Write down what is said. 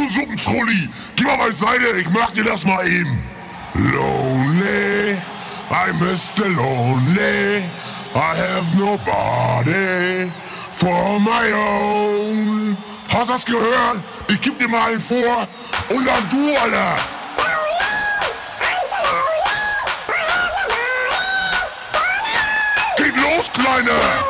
Suppentrulli, geh mal beiseite, ich mach dir das mal eben. Lonely, I'm Mr. Lonely, I have nobody for my own. Hast du das gehört? Ich geb dir mal einen vor und dann du, Alter. Geht los, Kleine!